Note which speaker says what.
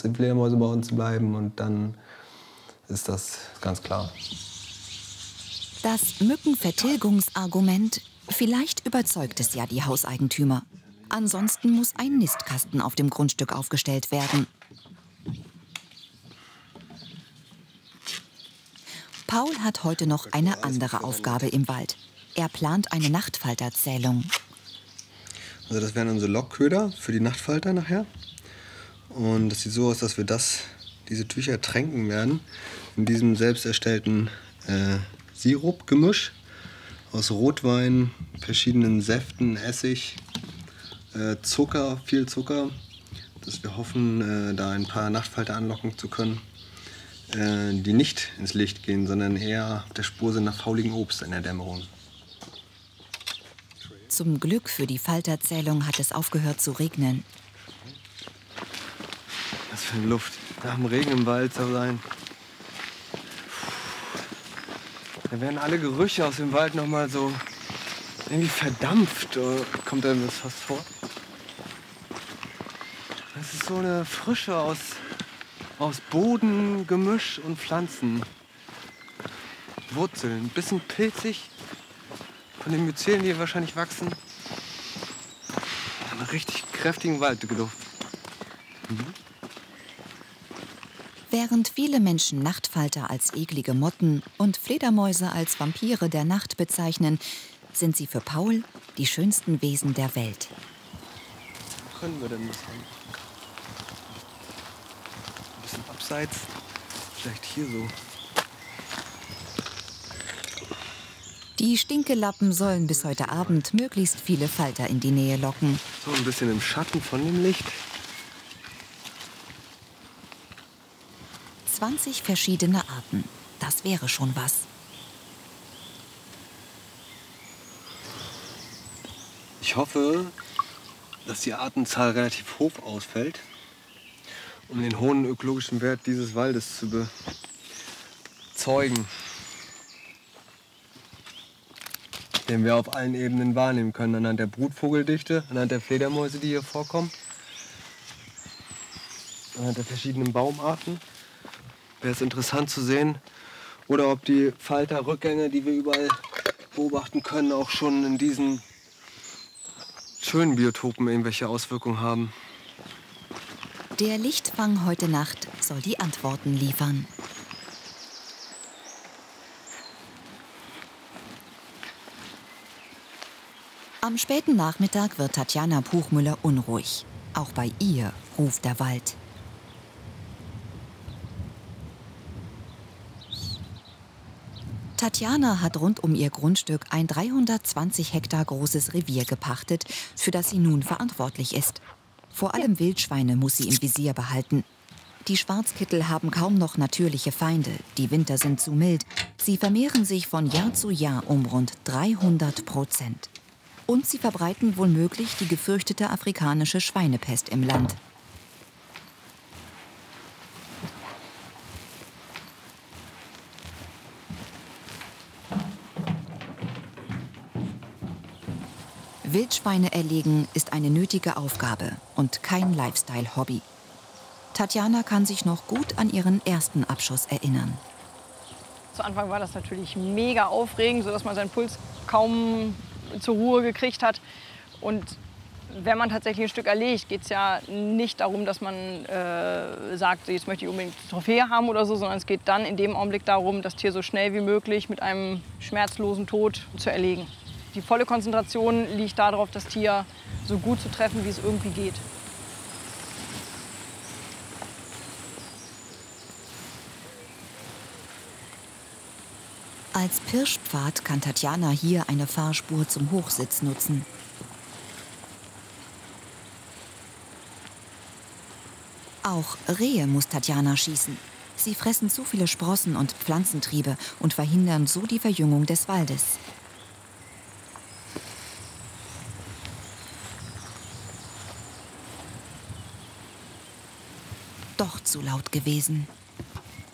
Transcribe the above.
Speaker 1: die Fledermäuse bei uns bleiben und dann ist das ganz klar.
Speaker 2: Das Mückenvertilgungsargument, vielleicht überzeugt es ja die Hauseigentümer. Ansonsten muss ein Nistkasten auf dem Grundstück aufgestellt werden. Paul hat heute noch eine andere Aufgabe im Wald. Er plant eine Nachtfalterzählung.
Speaker 1: Also das wären unsere Lockköder für die Nachtfalter nachher. Und das sieht so aus, dass wir diese Tücher tränken werden in diesem selbst erstellten Sirupgemisch aus Rotwein, verschiedenen Säften, Essig, Zucker, viel Zucker, dass wir hoffen, da ein paar Nachtfalter anlocken zu können, die nicht ins Licht gehen, sondern eher auf der Spur sind nach fauligem Obst in der Dämmerung.
Speaker 2: Zum Glück für die Falterzählung hat es aufgehört zu regnen.
Speaker 1: Was für eine Luft, nach dem Regen im Wald zu sein. Da werden alle Gerüche aus dem Wald noch mal so irgendwie verdampft. Kommt einem das fast vor? Das ist so eine Frische aus Boden, Gemisch und Pflanzen. Wurzeln, ein bisschen pilzig von den Myzelen, die hier wahrscheinlich wachsen. Eine richtig kräftigen Waldluft.
Speaker 2: Während viele Menschen Nachtfalter als eklige Motten und Fledermäuse als Vampire der Nacht bezeichnen, sind sie für Paul die schönsten Wesen der Welt.
Speaker 1: Wo können wir denn das haben? Ein bisschen abseits, vielleicht hier so.
Speaker 2: Die Stinkelappen sollen bis heute Abend möglichst viele Falter in die Nähe locken.
Speaker 1: So ein bisschen im Schatten von dem Licht.
Speaker 2: 20 verschiedene Arten. Das wäre schon was.
Speaker 1: Ich hoffe, dass die Artenzahl relativ hoch ausfällt, um den hohen ökologischen Wert dieses Waldes zu bezeugen, den wir auf allen Ebenen wahrnehmen können, anhand der Brutvogeldichte, anhand der Fledermäuse, die hier vorkommen, anhand der verschiedenen Baumarten. Wäre es interessant zu sehen, oder ob die Falterrückgänge, die wir überall beobachten können, auch schon in diesen schönen Biotopen irgendwelche Auswirkungen haben.
Speaker 2: Der Lichtfang heute Nacht soll die Antworten liefern. Am späten Nachmittag wird Tatjana Puchmüller unruhig. Auch bei ihr ruft der Wald. Tatjana hat rund um ihr Grundstück ein 320 Hektar großes Revier gepachtet, für das sie nun verantwortlich ist. Vor allem Wildschweine muss sie im Visier behalten. Die Schwarzkittel haben kaum noch natürliche Feinde. Die Winter sind zu mild. Sie vermehren sich von Jahr zu Jahr um rund 300%. Und sie verbreiten womöglich die gefürchtete afrikanische Schweinepest im Land. Wildschweine erlegen ist eine nötige Aufgabe und kein Lifestyle-Hobby. Tatjana kann sich noch gut an ihren ersten Abschuss erinnern.
Speaker 3: Zu Anfang war das natürlich mega aufregend, sodass man seinen Puls kaum zur Ruhe gekriegt hat. Und wenn man tatsächlich ein Stück erlegt, geht es ja nicht darum, dass man sagt, jetzt möchte ich unbedingt eine Trophäe haben oder so, sondern es geht dann in dem Augenblick darum, das Tier so schnell wie möglich mit einem schmerzlosen Tod zu erlegen. Die volle Konzentration liegt darauf, das Tier so gut zu treffen, wie es irgendwie geht.
Speaker 2: Als Pirschpfad kann Tatjana hier eine Fahrspur zum Hochsitz nutzen. Auch Rehe muss Tatjana schießen. Sie fressen zu viele Sprossen und Pflanzentriebe und verhindern so die Verjüngung des Waldes. Doch zu laut gewesen.